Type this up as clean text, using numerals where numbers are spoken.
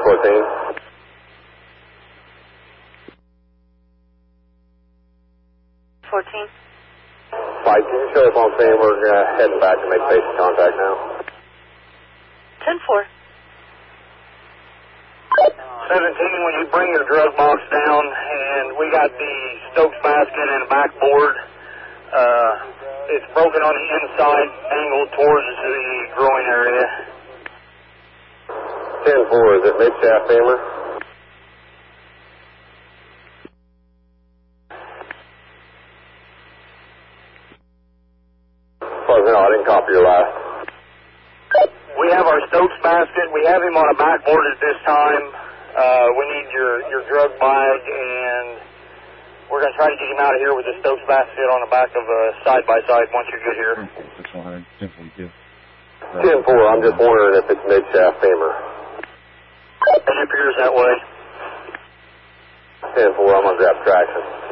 14. 14. 5, can you show us on scene? We're heading back to make patient contact now. 10-4. 17, when you bring your drug box down, and we got the Stokes basket and a backboard, it's broken on the inside, angled towards the groin area. 10-4, is it mid-shaft femur? No, I didn't copy your last. We have our Stokes basket. We have him on a backboard at this time. We need your drug bag, and we're going to try to get him out of here with the Stokes basket on the back of a side-by-side once you get here. 10-4, I'm just wondering if it's mid-shaft femur. It appears that way. 10-4, I'm going to grab traction.